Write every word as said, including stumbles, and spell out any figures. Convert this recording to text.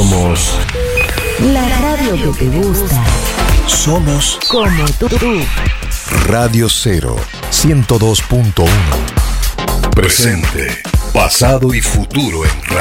Somos la radio que te gusta. Somos como tú. Radio Cero, ciento dos punto uno. Presente, pasado y futuro en radio.